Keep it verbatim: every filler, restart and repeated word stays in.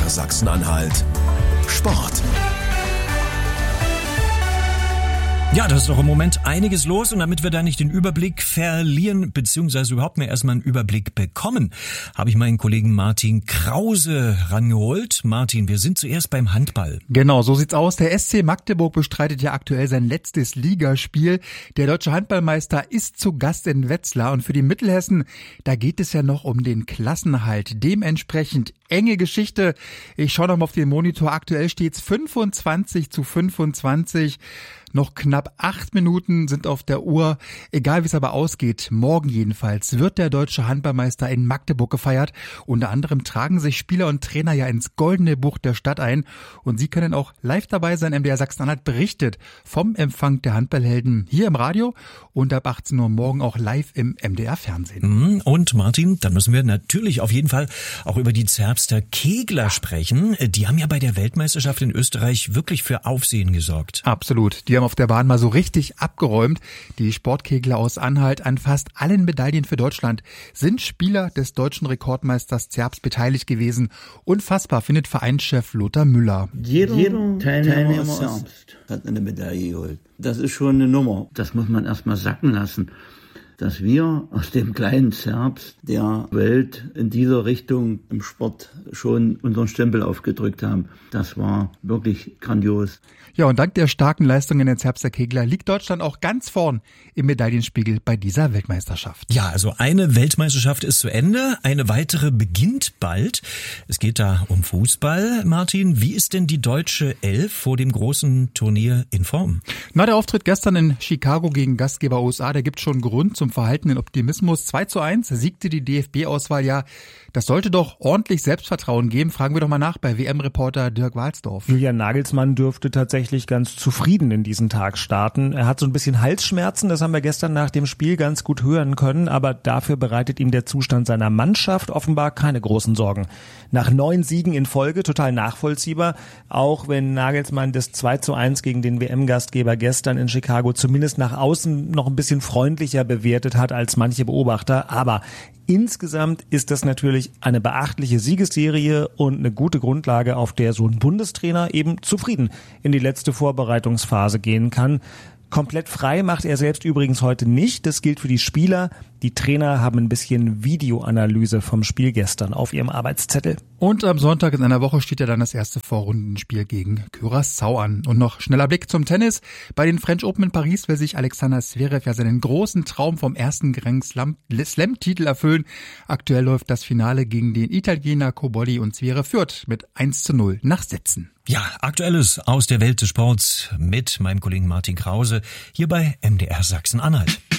R Sachsen-Anhalt Sport. Ja, da ist doch im Moment einiges los und damit wir da nicht den Überblick verlieren, beziehungsweise überhaupt mehr erstmal einen Überblick bekommen, habe ich meinen Kollegen Martin Krause rangeholt. Martin, wir sind zuerst beim Handball. Genau, so sieht's aus. Der S C Magdeburg bestreitet ja aktuell sein letztes Ligaspiel. Der deutsche Handballmeister ist zu Gast in Wetzlar und für die Mittelhessen, da geht es ja noch um den Klassenerhalt. Dementsprechend enge Geschichte. Ich schaue noch mal auf den Monitor. Aktuell steht's fünfundzwanzig zu fünfundzwanzig. Noch knapp acht Minuten sind auf der Uhr. Egal wie es aber ausgeht, morgen jedenfalls wird der deutsche Handballmeister in Magdeburg gefeiert. Unter anderem tragen sich Spieler und Trainer ja ins goldene Buch der Stadt ein. Und Sie können auch live dabei sein. M D R Sachsen-Anhalt berichtet vom Empfang der Handballhelden hier im Radio und ab achtzehn Uhr morgen auch live im M D R-Fernsehen. Und Martin, dann müssen wir natürlich auf jeden Fall auch über die Zerbster Kegler sprechen. Die haben ja bei der Weltmeisterschaft in Österreich wirklich für Aufsehen gesorgt. Absolut. Die haben auf der Bahn mal so richtig abgeräumt. Die Sportkegler aus Anhalt, an fast allen Medaillen für Deutschland sind Spieler des deutschen Rekordmeisters Zerbst beteiligt gewesen. Unfassbar, findet Vereinschef Lothar Müller. Jeder, Jeder Teilnehmer aus Zerbst hat eine Medaille geholt. Das ist schon eine Nummer. Das muss man erstmal sacken lassen. Dass wir aus dem kleinen Zerbst der Welt in dieser Richtung im Sport schon unseren Stempel aufgedrückt haben. Das war wirklich grandios. Ja, und dank der starken Leistungen der Zerbster Kegler liegt Deutschland auch ganz vorn im Medaillenspiegel bei dieser Weltmeisterschaft. Ja, also eine Weltmeisterschaft ist zu Ende, eine weitere beginnt bald. Es geht da um Fußball. Martin, wie ist denn die deutsche Elf vor dem großen Turnier in Form? Na, der Auftritt gestern in Chicago gegen Gastgeber U S A, der gibt schon Grund zum verhaltenen Optimismus. zwei zu eins siegte die D F B-Auswahl. Ja, das sollte doch ordentlich Selbstvertrauen geben. Fragen wir doch mal nach bei W M-Reporter Dirk Walsdorf. Julian Nagelsmann dürfte tatsächlich ganz zufrieden in diesen Tag starten. Er hat so ein bisschen Halsschmerzen, das haben wir gestern nach dem Spiel ganz gut hören können, aber dafür bereitet ihm der Zustand seiner Mannschaft offenbar keine großen Sorgen. Nach neun Siegen in Folge, total nachvollziehbar, auch wenn Nagelsmann das zwei zu eins gegen den W M-Gastgeber gestern in Chicago zumindest nach außen noch ein bisschen freundlicher bewertet hat als manche Beobachter, aber insgesamt ist das natürlich eine beachtliche Siegesserie und eine gute Grundlage, auf der so ein Bundestrainer eben zufrieden in die letzte Vorbereitungsphase gehen kann. Komplett frei macht er selbst übrigens heute nicht. Das gilt für die Spieler. Die Trainer haben ein bisschen Videoanalyse vom Spiel gestern auf ihrem Arbeitszettel. Und am Sonntag in einer Woche steht ja dann das erste Vorrundenspiel gegen Curaçao an. Und noch schneller Blick zum Tennis. Bei den French Open in Paris will sich Alexander Zverev ja seinen großen Traum vom ersten Grand Slam-Titel erfüllen. Aktuell läuft das Finale gegen den Italiener Cobolli und Zverev führt mit eins zu null nach Sätzen. Ja, Aktuelles aus der Welt des Sports mit meinem Kollegen Martin Krause hier bei M D R Sachsen-Anhalt.